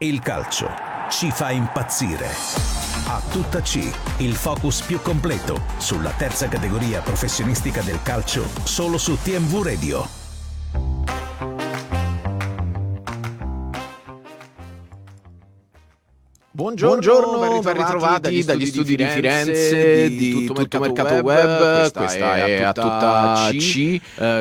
Il calcio ci fa impazzire. A tutta C, il focus più completo sulla terza categoria professionistica del calcio, solo su TMV Radio. Buongiorno, ben ritrovati dagli studi di Firenze di Tutto Mercato Web. Questa è a tutta C.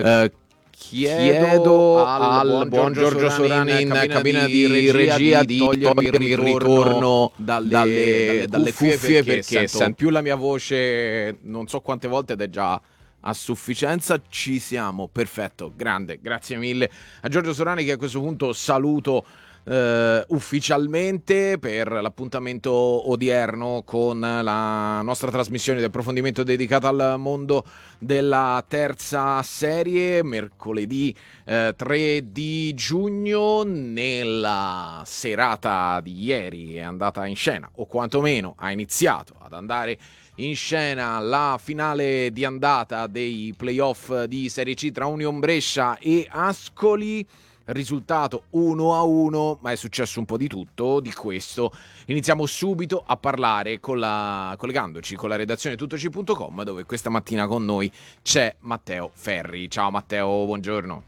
Chiedo al buon Giorgio Sorani in cabina di regia di togliermi il ritorno dalle cuffie perché sento più la mia voce non so quante volte ed è già a sufficienza. Ci siamo, perfetto, grande, grazie mille a Giorgio Sorani, che a questo punto saluto ufficialmente per l'appuntamento odierno con la nostra trasmissione di approfondimento dedicata al mondo della terza serie. Mercoledì 3 di giugno, nella serata di ieri, è andata in scena, o quantomeno ha iniziato ad andare in scena, la finale di andata dei playoff di Serie C tra Union Brescia e Ascoli. Risultato 1-1, ma è successo un po' di tutto. Di questo iniziamo subito a parlare collegandoci con la redazione tuttoc.com, dove questa mattina con noi c'è Matteo Ferri. Ciao Matteo, buongiorno.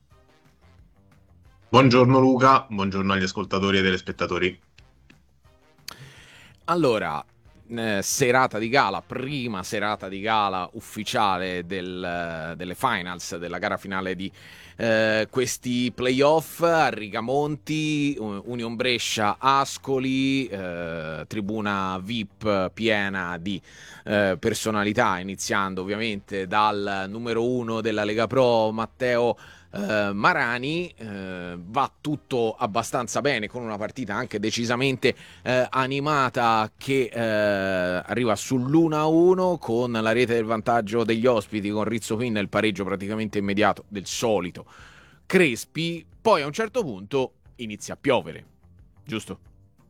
Buongiorno Luca, buongiorno agli ascoltatori e telespettatori. Allora, serata di gala, prima serata di gala ufficiale delle finals, della gara finale di questi playoff a Rigamonti, Union Brescia Ascoli, tribuna VIP piena di personalità, iniziando ovviamente dal numero 1 della Lega Pro, Matteo Marani. Va tutto abbastanza bene, con una partita anche decisamente animata che arriva sull'1-1 con la rete del vantaggio degli ospiti, con Rizzo Pinna, il pareggio praticamente immediato del solito Crespi. Poi a un certo punto inizia a piovere, giusto?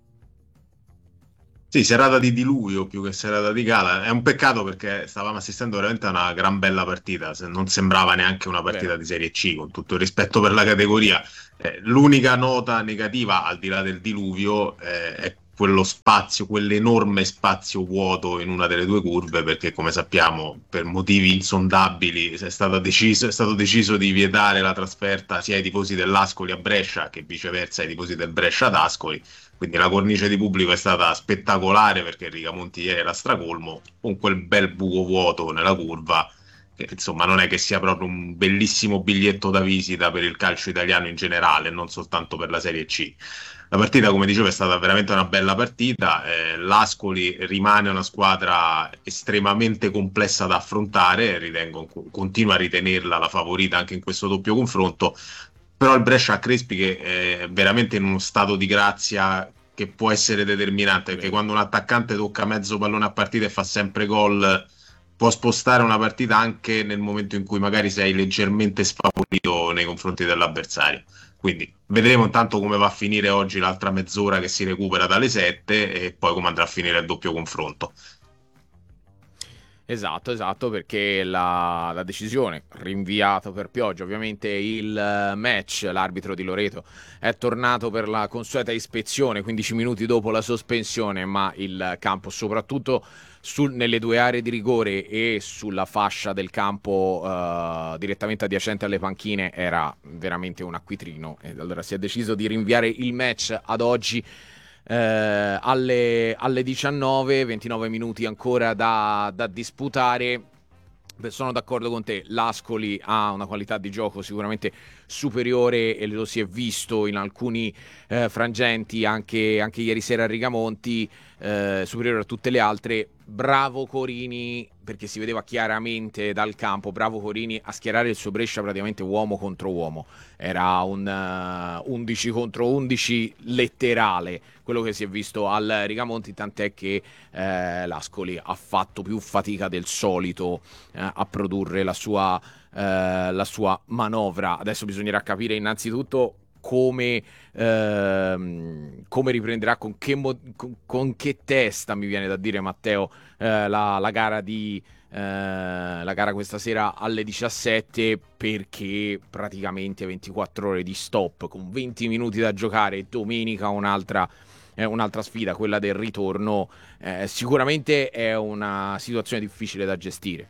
Sì, serata di diluvio più che serata di gala. È un peccato perché stavamo assistendo veramente a una gran bella partita. Non sembrava neanche una partita di Serie C, con tutto il rispetto per la categoria. L'unica nota negativa, al di là del diluvio, è quello spazio, quell'enorme spazio vuoto in una delle due curve, perché come sappiamo, per motivi insondabili, è stato deciso di vietare la trasferta sia ai tifosi dell'Ascoli a Brescia che viceversa ai tifosi del Brescia ad Ascoli. Quindi la cornice di pubblico è stata spettacolare, perché il Rigamonti ieri era stracolmo, con quel bel buco vuoto nella curva, che insomma non è che sia proprio un bellissimo biglietto da visita per il calcio italiano in generale, non soltanto per la Serie C. La partita, come dicevo, è stata veramente una bella partita. L'Ascoli rimane una squadra estremamente complessa da affrontare, continua a ritenerla la favorita anche in questo doppio confronto. Però il Brescia ha Crespi che è veramente in uno stato di grazia che può essere determinante, perché quando un attaccante tocca mezzo pallone a partita e fa sempre gol, può spostare una partita anche nel momento in cui magari sei leggermente sfavorito nei confronti dell'avversario. Quindi vedremo intanto come va a finire oggi l'altra mezz'ora che si recupera dalle 7, e poi come andrà a finire il doppio confronto. Esatto, perché la decisione, rinviato per pioggia, ovviamente il match, l'arbitro di Loreto è tornato per la consueta ispezione 15 minuti dopo la sospensione, ma il campo, soprattutto nelle due aree di rigore e sulla fascia del campo direttamente adiacente alle panchine, era veramente un acquitrino, e allora si è deciso di rinviare il match ad oggi. Alle 19, 29 minuti ancora da disputare. Sono d'accordo con te, l'Ascoli ha una qualità di gioco sicuramente superiore, e lo si è visto in alcuni frangenti anche ieri sera a Rigamonti, superiore a tutte le altre. Bravo Corini, perché si vedeva chiaramente dal campo, bravo Corini a schierare il suo Brescia praticamente uomo contro uomo. Era un 11 contro 11 letterale quello che si è visto al Rigamonti, tant'è che l'Ascoli ha fatto più fatica del solito a produrre la sua manovra. Adesso bisognerà capire innanzitutto come riprenderà, con che testa, mi viene da dire Matteo, la gara di la gara questa sera alle 17, perché praticamente 24 ore di stop con 20 minuti da giocare, domenica un'altra sfida, quella del ritorno. Sicuramente è una situazione difficile da gestire.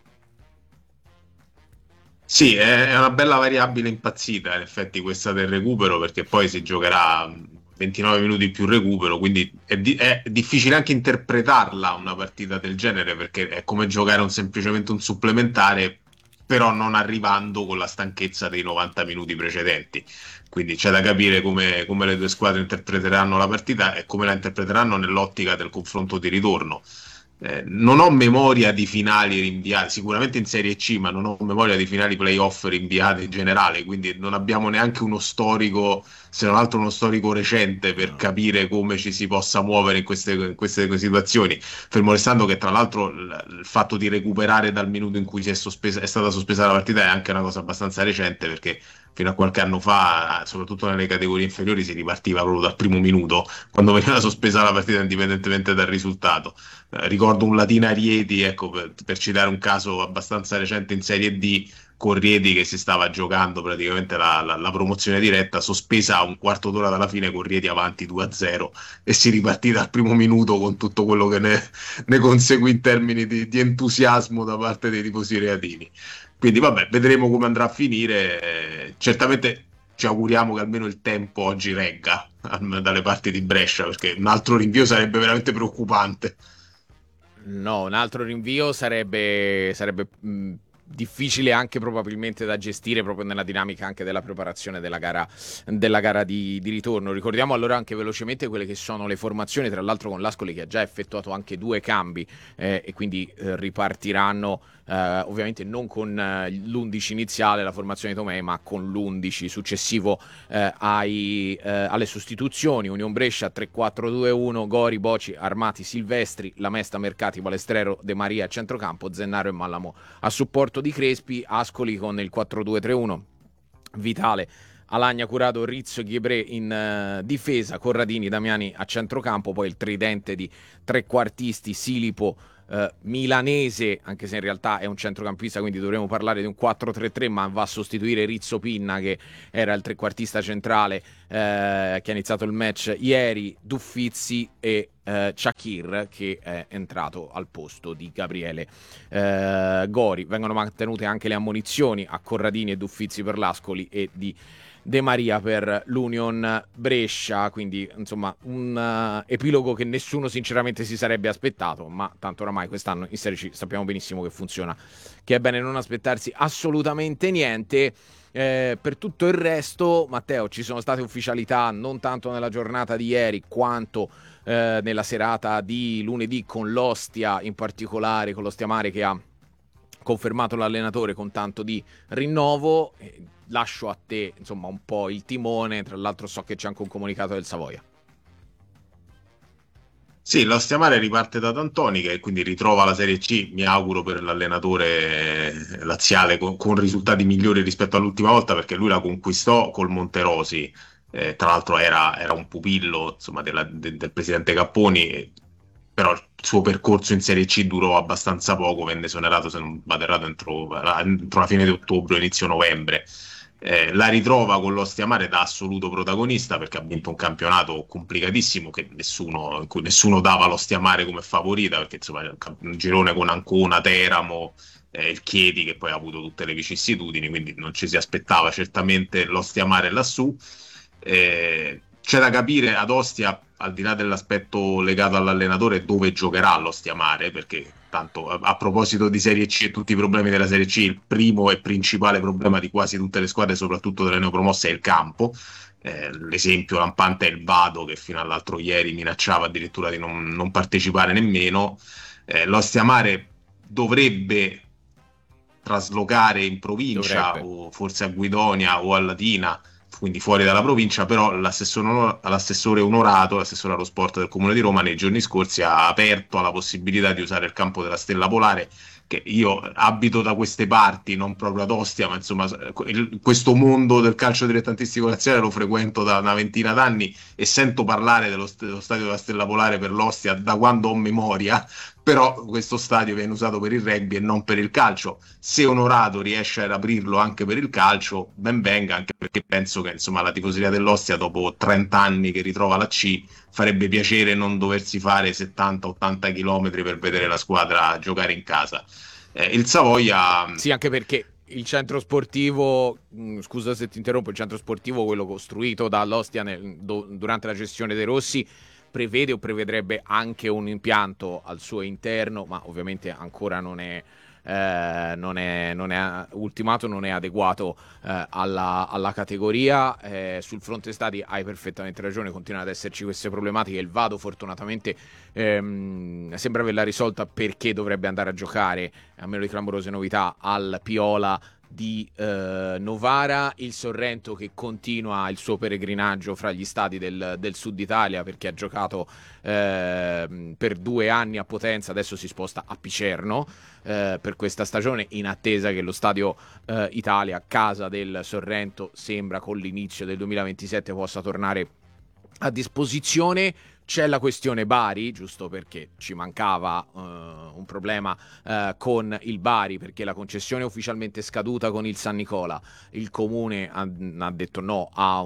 Sì, è una bella variabile impazzita in effetti questa del recupero, perché poi si giocherà 29 minuti più recupero, quindi è difficile anche interpretarla una partita del genere, perché è come giocare semplicemente un supplementare, però non arrivando con la stanchezza dei 90 minuti precedenti. Quindi c'è da capire come le due squadre interpreteranno la partita e come la interpreteranno nell'ottica del confronto di ritorno. Non ho memoria di finali rinviate, sicuramente in Serie C, ma non ho memoria di finali playoff rinviate in generale, quindi non abbiamo neanche uno storico, se non altro uno storico recente, per capire come ci si possa muovere in queste situazioni. Fermo restando che tra l'altro il fatto di recuperare dal minuto in cui è stata sospesa la partita è anche una cosa abbastanza recente, perché fino a qualche anno fa, soprattutto nelle categorie inferiori, si ripartiva proprio dal primo minuto, quando veniva sospesa la partita indipendentemente dal risultato. Ricordo un Latina Rieti, ecco, per citare un caso abbastanza recente in Serie D, con Rieti che si stava giocando praticamente la promozione diretta, sospesa a un quarto d'ora dalla fine con Rieti avanti 2-0 e si ripartì dal primo minuto con tutto quello che ne conseguì in termini di entusiasmo da parte dei tifosi reatini. Quindi vabbè, vedremo come andrà a finire. Certamente ci auguriamo che almeno il tempo oggi regga dalle parti di Brescia, perché un altro rinvio sarebbe veramente preoccupante. No, un altro rinvio sarebbe difficile anche probabilmente da gestire, proprio nella dinamica anche della preparazione della gara di ritorno. Ricordiamo allora anche velocemente quelle che sono le formazioni, tra l'altro con l'Ascoli che ha già effettuato anche 2 cambi e quindi ripartiranno ovviamente non con l'11 iniziale, la formazione di Tomei, ma con l'11 successivo alle sostituzioni. Union Brescia 3-4-2-1, Gori, Boci, Armati, Silvestri, Lamesta, Mercati, Balestrero, De Maria a centrocampo, Zennaro e Mallamo a supporto di Crespi. Ascoli con il 4-2-3-1, Vitale, Alagna, Curado, Rizzo, Ghiebré in difesa, Corradini, Damiani a centrocampo, poi il tridente di trequartisti, Silipo, Milanese, anche se in realtà è un centrocampista, quindi dovremmo parlare di un 4-3-3, ma va a sostituire Rizzo Pinna, che era il trequartista centrale che ha iniziato il match ieri, Duffizzi e Chakir, che è entrato al posto di Gabriele Gori. Vengono mantenute anche le ammonizioni a Corradini e Duffizzi per l'Ascoli e di De Maria per l'Union Brescia, quindi insomma un epilogo che nessuno sinceramente si sarebbe aspettato, ma tanto oramai quest'anno in Serie C sappiamo benissimo che funziona, che è bene non aspettarsi assolutamente niente. Per tutto il resto, Matteo, ci sono state ufficialità non tanto nella giornata di ieri quanto nella serata di lunedì, con l'Ostia, in particolare con l'Ostia Mare che ha confermato l'allenatore con tanto di rinnovo. Lascio a te insomma un po' il timone, tra l'altro so che c'è anche un comunicato del Savoia. Sì, l'Ostia Mare riparte da D'Antoni, che quindi ritrova la Serie C, mi auguro per l'allenatore laziale, con risultati migliori rispetto all'ultima volta, perché lui la conquistò col Monterosi, tra l'altro era un pupillo insomma, del presidente Capponi, però il suo percorso in Serie C durò abbastanza poco, venne esonerato, se non vado errato, entro la fine di ottobre, inizio novembre. La ritrova con l'Ostia Mare da assoluto protagonista, perché ha vinto un campionato complicatissimo in cui nessuno dava l'Ostia Mare come favorita, perché insomma un girone con Ancona, Teramo, il Chieti, che poi ha avuto tutte le vicissitudini, quindi non ci si aspettava certamente l'Ostia Mare lassù. C'è da capire ad Ostia, al di là dell'aspetto legato all'allenatore, dove giocherà l'Ostia Mare, perché tanto a proposito di Serie C e tutti i problemi della Serie C, il primo e principale problema di quasi tutte le squadre, soprattutto delle neopromosse, è il campo. L'esempio lampante è il Vado, che fino all'altro ieri minacciava addirittura di non partecipare nemmeno. L'Ostia Mare dovrebbe traslocare in provincia, o forse a Guidonia o a Latina, quindi fuori dalla provincia, però l'assessore onorato, l'assessore allo sport del Comune di Roma, nei giorni scorsi ha aperto alla possibilità di usare il campo della Stella Polare, che io abito da queste parti, non proprio ad Ostia, ma insomma questo mondo del calcio dilettantistico laziale lo frequento da una ventina d'anni e sento parlare dello stadio della Stella Polare per l'Ostia da quando ho memoria, però questo stadio viene usato per il rugby e non per il calcio. Se Onorato riesce ad aprirlo anche per il calcio, ben venga, anche perché penso che insomma la tifoseria dell'Ostia dopo 30 anni che ritrova la C farebbe piacere non doversi fare 70-80 chilometri per vedere la squadra giocare in casa. Il Savoia... Sì, anche perché il centro sportivo, scusa se ti interrompo, il centro sportivo, quello costruito dall'Ostia durante la gestione dei Rossi, prevede o prevedrebbe anche un impianto al suo interno, ma ovviamente ancora non è ultimato, non è adeguato alla categoria. Sul fronte stadi hai perfettamente ragione, continuano ad esserci queste problematiche. Il Vado fortunatamente sembra averla risolta, perché dovrebbe andare a giocare, a meno di clamorose novità, al Piola di Novara. Il Sorrento che continua il suo peregrinaggio fra gli stadi del sud Italia, perché ha giocato per 2 anni a Potenza, adesso si sposta a Picerno per questa stagione, in attesa che lo stadio Italia, casa del Sorrento, sembra con l'inizio del 2027 possa tornare a disposizione. C'è la questione Bari, giusto perché ci mancava un problema con il Bari, perché la concessione è ufficialmente scaduta con il San Nicola. Il comune ha detto no a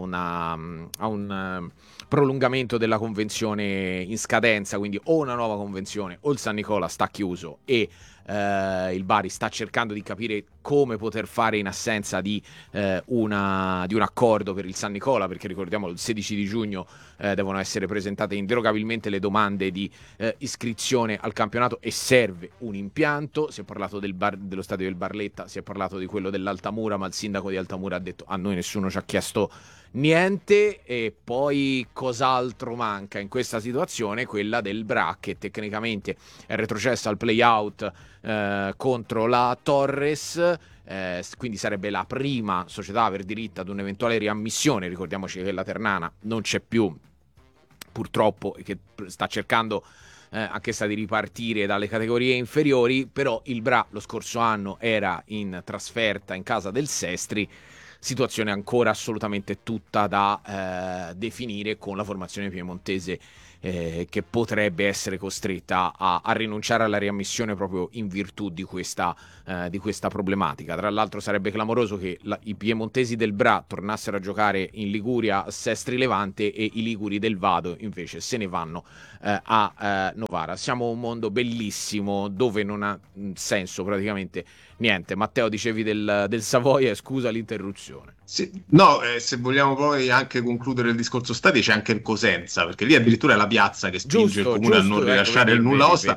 un prolungamento della convenzione in scadenza, quindi o una nuova convenzione o il San Nicola sta chiuso, e il Bari sta cercando di capire come poter fare in assenza di un accordo per il San Nicola, perché ricordiamo il 16 di giugno devono essere presentate inderogabilmente le domande di iscrizione al campionato e serve un impianto. Si è parlato dello stadio del Barletta, si è parlato di quello dell'Altamura, ma il sindaco di Altamura ha detto a noi nessuno ci ha chiesto niente. E poi cos'altro manca in questa situazione? Quella del Bra, che tecnicamente è retrocessa al play-out contro la Torres, quindi sarebbe la prima società a aver diritto ad un'eventuale riammissione. Ricordiamoci che la Ternana non c'è più, purtroppo, e che sta cercando anch'essa di ripartire dalle categorie inferiori. Però il Bra lo scorso anno era in trasferta in casa del Sestri, situazione ancora assolutamente tutta da definire, con la formazione piemontese che potrebbe essere costretta a rinunciare alla riammissione proprio in virtù di questa problematica. Tra l'altro sarebbe clamoroso che i piemontesi del Bra tornassero a giocare in Liguria a Sestri Levante e i liguri del Vado invece se ne vanno a Novara. Siamo un mondo bellissimo dove non ha senso praticamente niente. Matteo, dicevi del Savoia, scusa l'interruzione. Sì, no, se vogliamo poi anche concludere il discorso stadi, c'è anche il Cosenza, perché lì addirittura è la piazza che spinge il comune a non rilasciare il nulla osta.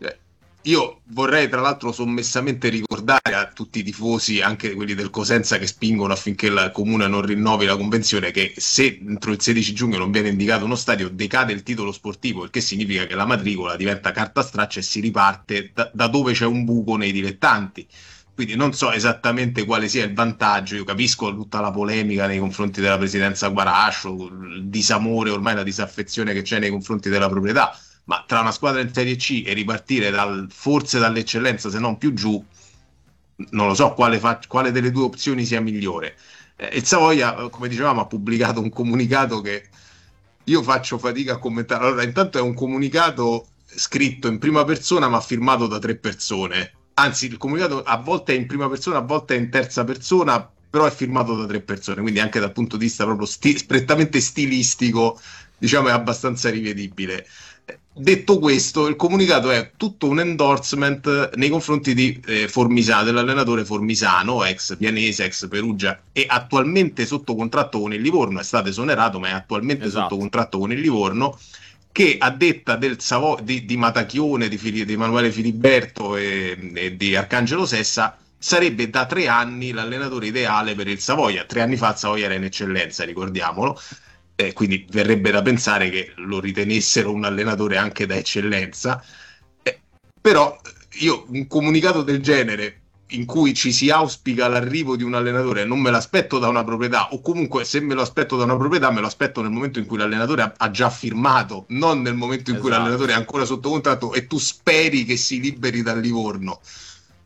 Io vorrei tra l'altro sommessamente ricordare a tutti i tifosi, anche quelli del Cosenza che spingono affinché il comune non rinnovi la convenzione, che se entro il 16 giugno non viene indicato uno stadio decade il titolo sportivo, il che significa che la matricola diventa carta straccia e si riparte da dove c'è un buco nei dilettanti. Quindi non so esattamente quale sia il vantaggio. Io capisco tutta la polemica nei confronti della presidenza Guarascio, il disamore, ormai la disaffezione che c'è nei confronti della proprietà, ma tra una squadra in Serie C e ripartire forse dall'eccellenza, se non più giù, non lo so quale delle due opzioni sia migliore. Il Savoia, come dicevamo, ha pubblicato un comunicato che io faccio fatica a commentare. Allora, intanto è un comunicato scritto in prima persona ma firmato da 3 persone. Anzi, il comunicato a volte è in prima persona, a volte è in terza persona, però è firmato da 3 persone, quindi anche dal punto di vista proprio prettamente stilistico, diciamo, è abbastanza rivedibile. Detto questo, il comunicato è tutto un endorsement nei confronti di Formisano, dell'allenatore Formisano, ex Pianese, ex Perugia, e attualmente sotto contratto con il Livorno. È stato esonerato, ma è attualmente sotto contratto con il Livorno, che a detta di Matacchione, di Emanuele Filiberto e di Arcangelo Sessa, sarebbe da 3 anni l'allenatore ideale per il Savoia. 3 anni fa il Savoia era in eccellenza, ricordiamolo, quindi verrebbe da pensare che lo ritenessero un allenatore anche da eccellenza. Però io un comunicato del genere, in cui ci si auspica l'arrivo di un allenatore, non me l'aspetto da una proprietà, o comunque se me lo aspetto da una proprietà me lo aspetto nel momento in cui l'allenatore ha già firmato, non nel momento in cui l'allenatore è ancora sotto contratto e tu speri che si liberi dal Livorno.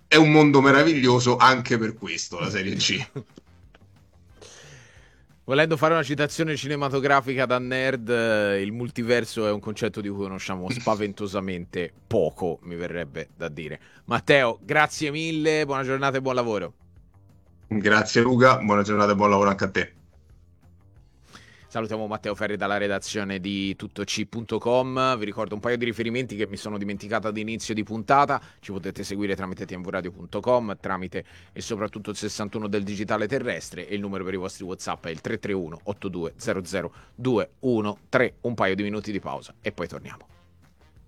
è un mondo meraviglioso anche per questo, la Serie C. Volendo fare una citazione cinematografica da nerd, il multiverso è un concetto di cui conosciamo spaventosamente poco, mi verrebbe da dire. Matteo, grazie mille, buona giornata e buon lavoro. Grazie Luca, buona giornata e buon lavoro anche a te. Salutiamo Matteo Ferri dalla redazione di tuttoc.com. Vi ricordo un paio di riferimenti che mi sono dimenticato ad inizio di puntata. Ci potete seguire tramite tvradio.com, tramite e soprattutto il 61 del digitale terrestre, e il numero per i vostri WhatsApp è il 331 8200 213. Un paio di minuti di pausa e poi torniamo.